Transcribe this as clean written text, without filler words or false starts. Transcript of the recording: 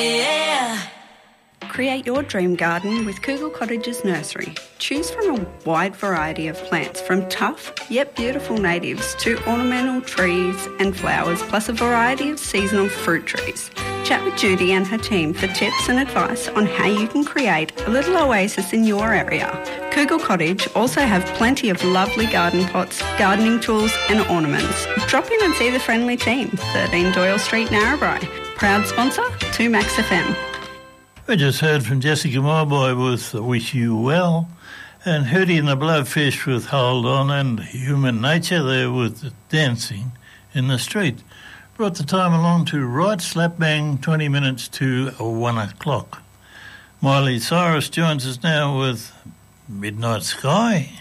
Create your dream garden with Kugel Cottages Nursery. Choose from a wide variety of plants, from tough yet beautiful natives to ornamental trees and flowers, plus a variety of seasonal fruit trees. Chat with Judy and her team for tips and advice on how you can create a little oasis in your area. Kugel Cottage also have plenty of lovely garden pots, gardening tools and ornaments. Drop in and see the friendly team. 13 Doyle Street, Narrabri. Proud sponsor, 2 Max FM. We just heard from Jessica Marboy with Wish You Well, and Hootie and the Blowfish with Hold On, and Human Nature there with Dancing in the Street. Brought the time along to right slap bang 20 minutes to 1 o'clock. Miley Cyrus joins us now with Midnight Sky.